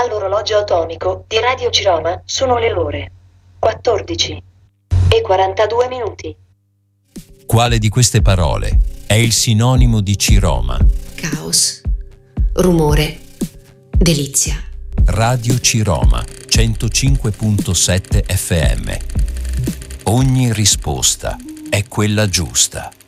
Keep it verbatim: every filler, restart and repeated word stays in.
Dall'orologio atomico di Radio Ciroma sono le ore quattordici e quarantadue minuti. Quale di queste parole è il sinonimo di Ciroma? Caos, rumore, delizia. Radio Ciroma centocinque virgola sette F M. Ogni risposta è quella giusta.